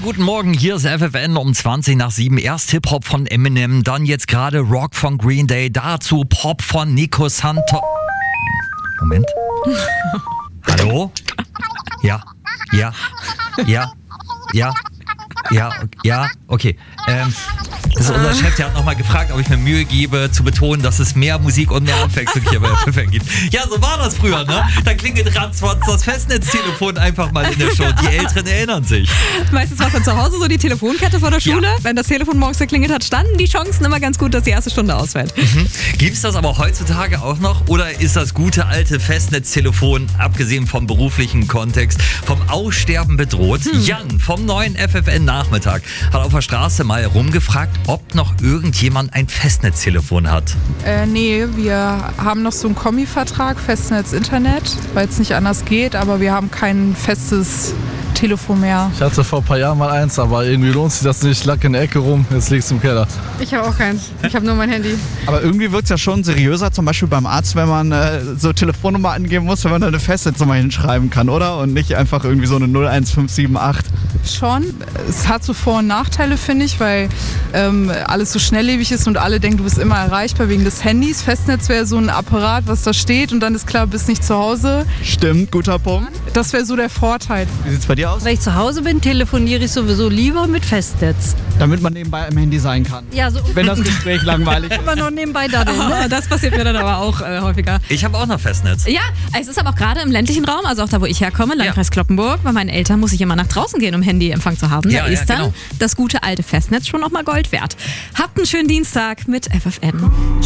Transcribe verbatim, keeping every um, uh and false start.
guten Morgen, hier ist F F N um zwanzig nach sieben. Erst Hip-Hop von Eminem, dann jetzt gerade Rock von Green Day, dazu Pop von Nico Santos. Moment. Hallo? Ja, ja, ja, ja, ja, ja, okay. Ähm, das ist unser Chef, der hat nochmal gefragt, ob ich mir Mühe gebe, zu betonen, dass es mehr Musik und mehr Abwechslung hier bei F F N gibt. Ja, so war das früher, ne? Da klingelt ratzfatz das Festnetztelefon einfach mal in der Show. Die Älteren erinnern sich. Meistens war es dann zu Hause so die Telefonkette vor der Schule. Ja. Wenn das Telefon morgens geklingelt hat, standen die Chancen immer ganz gut, dass die erste Stunde ausfällt. Mhm. Gibt es das aber heutzutage auch noch? Oder ist das gute alte Festnetztelefon, abgesehen vom beruflichen Kontext, vom Aussterben bedroht? Hm. Jan vom neuen F F N-Nachmittag hat auf der Straße mal rumgefragt, ob noch irgendjemand ein Festnetztelefon hat. Äh, nee, wir haben noch so einen Kombi-Vertrag, Festnetz Internet, weil es nicht anders geht, aber wir haben kein festes Telefon mehr. Ich hatte vor ein paar Jahren mal eins, aber irgendwie lohnt sich das nicht. Lag in der Ecke rum, jetzt liegt es im Keller. Ich habe auch keins. Ich habe nur mein Handy. Aber irgendwie wird es ja schon seriöser, zum Beispiel beim Arzt, wenn man äh, so Telefonnummer angeben muss, wenn man da eine Festnetznummer hinschreiben kann, oder? Und nicht einfach irgendwie so eine null eins fünf sieben acht. Schon. Es hat so Vor- und Nachteile, finde ich, weil ähm, alles so schnelllebig ist und alle denken, du bist immer erreichbar wegen des Handys. Festnetz wäre so ein Apparat, was da steht und dann ist klar, du bist nicht zu Hause. Stimmt, guter Punkt. Das wäre so der Vorteil. Wie sieht es bei dir aus? Wenn ich zu Hause bin, telefoniere ich sowieso lieber mit Festnetz. Damit man nebenbei am Handy sein kann. Ja, so. Wenn das Gespräch langweilig ist. Immer noch nebenbei da. Oh, das passiert mir dann aber auch äh, häufiger. Ich habe auch noch Festnetz. Ja, es ist aber auch gerade im ländlichen Raum, also auch da, wo ich herkomme, Landkreis Ja. Kloppenburg, bei meinen Eltern muss ich immer nach draußen gehen, um Handyempfang zu haben. Ja, Da ist ja, dann genau. das gute alte Festnetz schon noch mal Gold wert. Habt einen schönen Dienstag mit F F N.